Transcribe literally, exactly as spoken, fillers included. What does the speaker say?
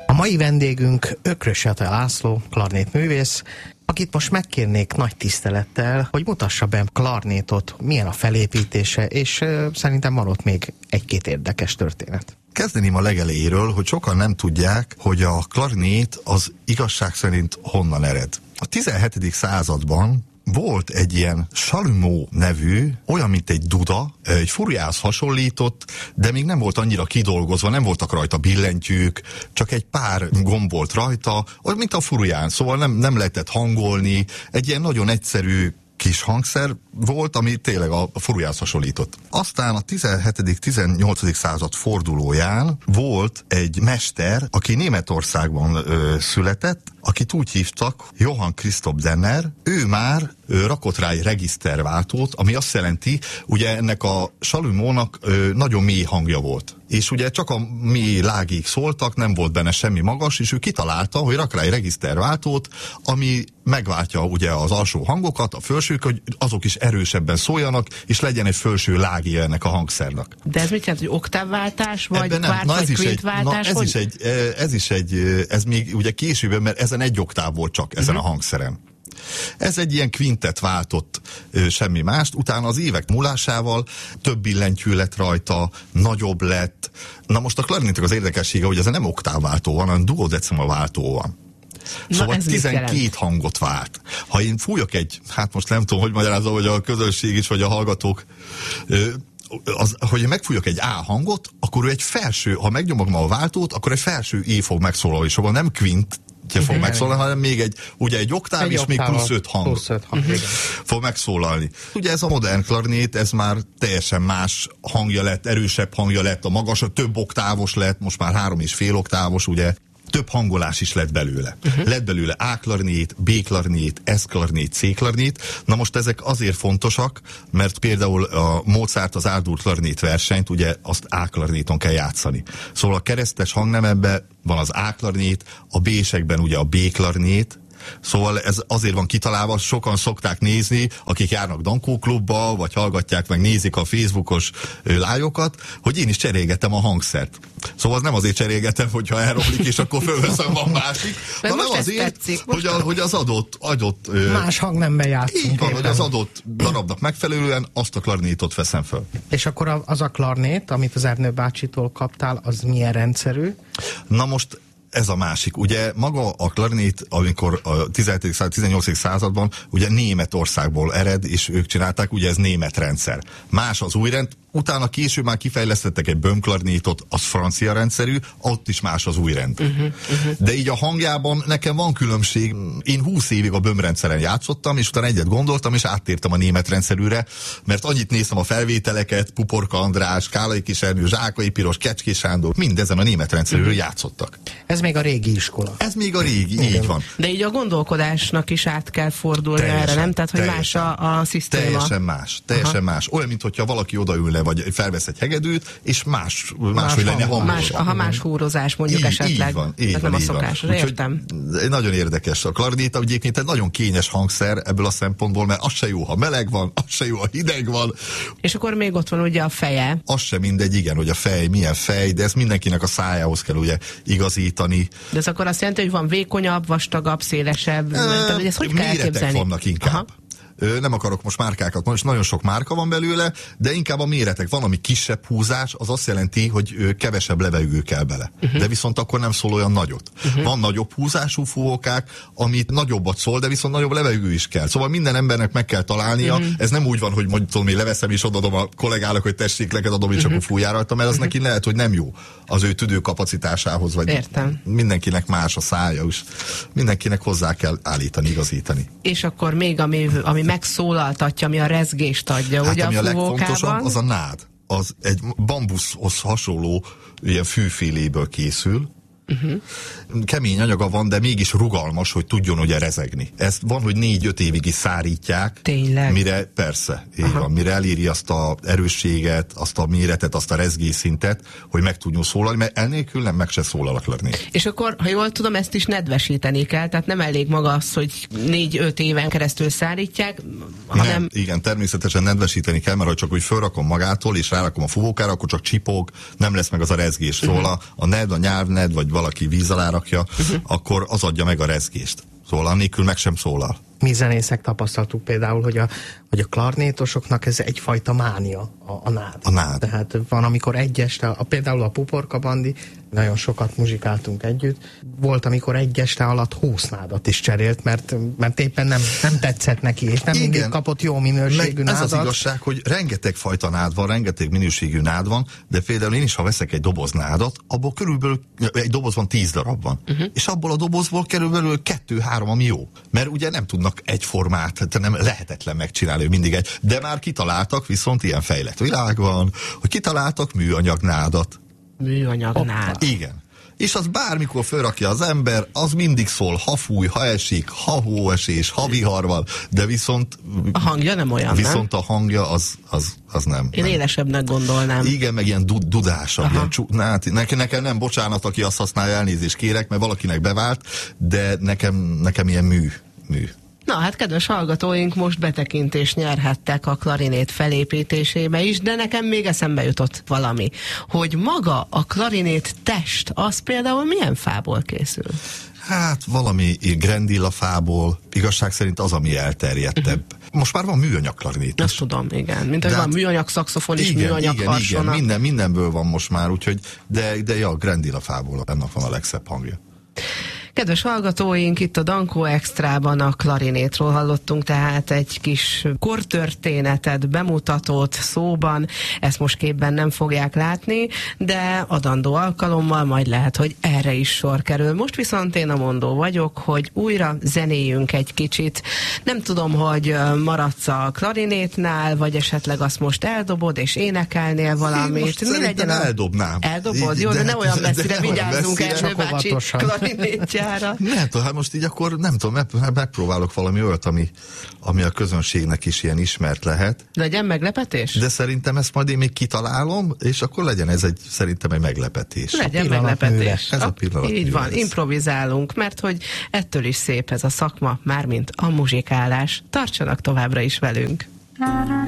A mai vendégünk Ökrös Ate László, klarnétművész, akit most megkérnék nagy tisztelettel, hogy mutassa be klarnétot, milyen a felépítése, és uh, szerintem van ott még egy-két érdekes történet. Kezdeném a legelejéről, hogy sokan nem tudják, hogy a klarnét az igazság szerint honnan ered. A tizenhetedik században volt egy ilyen Chalumeau nevű, olyan, mint egy duda, egy furjához hasonlított, de még nem volt annyira kidolgozva, nem voltak rajta billentyűk, csak egy pár gomb volt rajta, olyan, mint a furján, szóval nem, nem lehetett hangolni, egy ilyen nagyon egyszerű kis hangszer volt, ami tényleg a furjához hasonlított. Aztán a tizenhetedik-tizennyolcadik század fordulóján volt egy mester, aki Németországban ö, született, akit úgy hívtak, Johann Christoph Denner. Ő már ö, rakott rá egy regiszterváltót, ami azt jelenti, ugye ennek a Chalumeau-nak ö, nagyon mély hangja volt. És ugye csak a mély lágék szóltak, nem volt benne semmi magas, és ő kitalálta, hogy rak rá egy regiszterváltót, ami megváltja ugye az alsó hangokat, a felsők, hogy azok is erősebben szóljanak, és legyen egy felső lágéja ennek a hangszernek. De ez mit jelent, hogy oktávváltás, vagy kvárc, na, vagy kvintváltás? Ez, is egy, ez is egy, ez még ugye később, mert ezen egy oktáv volt csak, ezen uh-huh. a hangszeren. Ez egy ilyen kvintet váltott, semmi mást, utána az évek múlásával több billentyű lett rajta, nagyobb lett. Na most a klarnétnek az érdekessége, hogy ez nem oktávváltó van, hanem duodecimal váltó van. Szóval tizenkét hangot vált. Ha én fújok egy, hát most nem tudom, hogy magyarázom, hogy a közönség is, vagy a hallgatók, az, hogy én megfújok egy A hangot, akkor ő egy felső, ha megnyomom a váltót, akkor egy felső E fog megszólalni, és abban nem kvint fog megszólalni, hanem még egy, ugye egy oktáv, egy és oktáv, még plusz öt hang, plusz öt hang uh-huh. fog megszólalni. Ugye ez a modern klarnét, ez már teljesen más hangja lett, erősebb hangja lett, a magasabb, több oktávos lett, most már három és fél oktávos, ugye. Több hangolás is lett belőle. Uh-huh. Lett belőle A-klarnét, B-klarnét, S-klarnét, C-klarnét. Na most ezek azért fontosak, mert például a Mozart az áldúr klarnét versenyt, ugye azt A-klarnéton kell játszani. Szóval a keresztes hangnemekben van az A-klarnét, a B-sekben ugye a B-klarnét, szóval ez azért van kitalálva, sokan szokták nézni, akik járnak Dankó klubba, vagy hallgatják meg, nézik a Facebookos lájokat, hogy én is cserélgetem a hangszert. Szóval az nem azért cserélgetem, hogyha elromlik, és akkor fölveszem van másik, hanem azért, tetszik, hogy, a, hogy az adott, adott más hangnemben játszunk. Így van, hogy az adott darabnak megfelelően azt a klarnétot veszem föl. És akkor az a klarnét, amit az Ernő bácsitól kaptál, az milyen rendszerű? Na most ez a másik. Ugye maga a klarnét, amikor a tizenhetedik tizennyolcadik században ugye Németországból ered, és ők csinálták, ugye ez német rendszer. Más az új rend, utána később már kifejlesztettek egy böhmklarnétot, az francia rendszerű, ott is más az új rend. Uh-huh, uh-huh. De így a hangjában nekem van különbség. Én húsz évig a böhmrendszeren játszottam, és utána egyet gondoltam, és áttértem a német rendszerűre, mert annyit néztem a felvételeket, Puporka András, Kálai Kis Ernő, Zsákai Piros, Kecskés Sándor, mindezen a német rendszerűről uh-huh. játszottak. Ez még a régi iskola. Ez még a régi, igen. Így van. De így a gondolkodásnak is át kell fordulni teljesen, erre, nem? Tehát, hogy teljesen, más a, a szisztéma. Teljesen más, teljesen aha. más. Olyan, mintha valaki odaülne, vagy felvesz egy hegedűt, és más, más hogy lenne hangolva. Más, aha, más húrozás mondjuk így, esetleg. Így van, így van, nem így a szokás, van. értem. Nagyon érdekes a klarnét, egyébként egy nagyon kényes hangszer ebből a szempontból, mert az se jó, ha meleg van, az se jó, ha hideg van. És akkor még ott van ugye a feje. Az se mindegy, igen, hogy a fej, milyen fej, de ezt mindenkinek a szájához kell ugye igazítani. De ez akkor azt jelenti, hogy van vékonyabb, vastagabb, szélesebb, e, tehát, hogy ezt hogy kell elképzelni? Vannak inkább. Aha. Nem akarok most márkákat, most nagyon sok márka van belőle, de inkább a méretek. Van, ami kisebb húzás, az azt jelenti, hogy kevesebb levegő kell bele. Uh-huh. De viszont akkor nem szól olyan nagyot. Uh-huh. Van nagyobb húzású fúvókák, amit nagyobbat szól, de viszont nagyobb levegő is kell. Szóval minden embernek meg kell találnia. Uh-huh. Ez nem úgy van, hogy mondjuk tudom, én leveszem és odadom a kollégának, hogy tessék, neked adom, és uh-huh. akkor fújjál rajta, mert az uh-huh. neki lehet, hogy nem jó az ő tüdőkapacitásához, vagy értem. Mindenkinek más a szája is. Mindenkinek hozzá kell állítani, igazítani. És akkor még ami, ami megszólaltatja, ami a rezgést adja, hát, ugye ami a a fúvókában? legfontosabb, az a nád. Az egy bambuszhoz hasonló ilyen fűféléből készül. Uh-huh. Kemény anyaga van, de mégis rugalmas, hogy tudjon ugye rezegni. Ezt van, hogy négy-öt évig is szárítják. Tényleg? Mire, persze, így van, mire eléri azt a erősséget, azt a méretet, azt a rezgésszintet, hogy meg tudjon szólalni, mert elnélkül nem meg se szólal a klarnét. És akkor, ha jól tudom, ezt is nedvesíteni kell, tehát nem elég maga az, hogy négy-öt éven keresztül szárítják, hanem... Nem, igen, természetesen nedvesíteni kell, mert ha csak úgy fölrakom magától, és rárakom a fúvókára, akkor csak csipog, nem lesz meg az a rezgés. Szóval uh-huh. a ned, a nyelvned, vagy valaki víz alá rakja, uh-huh. akkor az adja meg a rezgést. Szóval annélkül meg sem szólal. Mi zenészek tapasztaltuk például, hogy a, hogy a klarnétosoknak ez egyfajta mánia, a, a nád. A nád. Tehát van, amikor egy este, a, például a Puporka Bandi, nagyon sokat muzsikáltunk együtt, volt, amikor egy este alatt húsz nádat is cserélt, mert, mert éppen nem, nem tetszett neki, és nem Igen. mindig kapott jó minőségű nádat. Ez az igazság, hogy rengeteg fajta nád van, rengeteg minőségű nád van, de például én is, ha veszek egy doboz nádat, abból körülbelül egy dobozban tíz darab van. Uh-huh. És abból a dobozból körülbelül kettő-három, ami jó. Mert ugye nem tudnak egyformát, nem lehetetlen megcsinálni mindig egy, de már kitaláltak, viszont ilyen fejlett világ van, hogy kitaláltak műanyag nádat. Műanyag nád. Igen. És az bármikor fölrakja az ember, az mindig szól, ha fúj, ha esik, ha hóesés, ha vihar van, de viszont... A hangja nem olyan, Viszont nem? a hangja az, az, az nem. Én nem. élesebbnek gondolnám. Igen, meg ilyen du- dudásabb. Ilyen csu- na, hát nekem, nekem nem, bocsánat, aki azt használja, elnézést kérek, mert valakinek bevált, de nekem, nekem ilyen mű. mű. Na hát, kedves hallgatóink, most betekintést nyerhettek a klarinét felépítésébe is, de nekem még eszembe jutott valami, hogy maga a klarinét test, az például milyen fából készül? Hát valami grendilla fából, igazság szerint az, ami elterjedtebb. Uh-huh. Most már van műanyag klarinét. Azt tudom, igen. Mint hogy de van hát, műanyag szaxofon és igen, műanyag igen, harsona. Igen, minden, mindenből van most már, úgyhogy, de, de ja, grendilla fából ennek van a legszebb hangja. Kedves hallgatóink, itt a Dankó Extrában a klarinétról hallottunk, tehát egy kis kortörténetet, bemutatót szóban, ezt most képben nem fogják látni, de adandó alkalommal majd lehet, hogy erre is sor kerül. Most viszont én a mondó vagyok, hogy újra zenéljünk egy kicsit. Nem tudom, hogy maradsz a klarinétnál, vagy esetleg azt most eldobod, és énekelnél valamit. Mi legyen a... eldobnám. Eldobod? Így, jó, de, de ne olyan messzire, vigyázzunk Ernő bácsi klarinétjára. Nem tudom, hát most így akkor nem tudom, megpróbálok valami olyat, ami, ami a közönségnek is ilyen ismert lehet. Legyen meglepetés? De szerintem ezt majd én még kitalálom, és akkor legyen ez egy, szerintem egy meglepetés. Legyen meglepetés. Ez a pillanat. Így van, improvizálunk, mert hogy ettől is szép ez a szakma, mármint a muzsikálás. Tartsanak továbbra is velünk.